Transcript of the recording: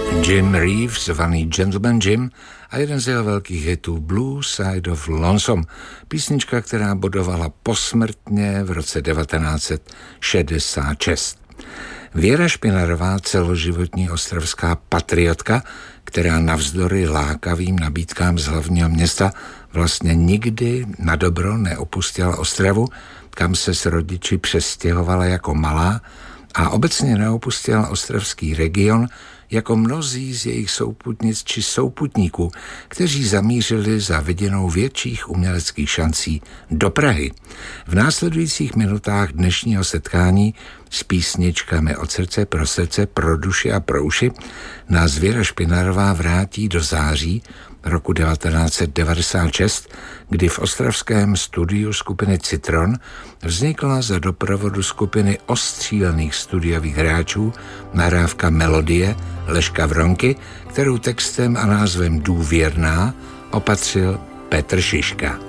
Jim Reeves, zvaný Gentleman Jim, a jeden z jeho velkých hitů Blue Side of Lonesome, písnička, která bodovala posmrtně v roce 1966. Věra Špinarová, celoživotní ostravská patriotka, která navzdory lákavým nabídkám z hlavního města vlastně nikdy na dobro neopustila Ostravu, kam se s rodiči přestěhovala jako malá, a obecně neopustila ostravský region, jako mnozí z jejich souputnic či souputníků, kteří zamířili za viděnou větších uměleckých šancí do Prahy. V následujících minutách dnešního setkání s písničkami Od srdce, pro duši a pro uši nás Věra Špinarová vrátí do září roku 1996, kdy v ostravském studiu skupiny Citron vznikla za doprovodu skupiny ostřílených studiových hráčů nahrávka Melodie Leška Vronky, kterou textem a názvem Důvěrná opatřil Petr Šiška.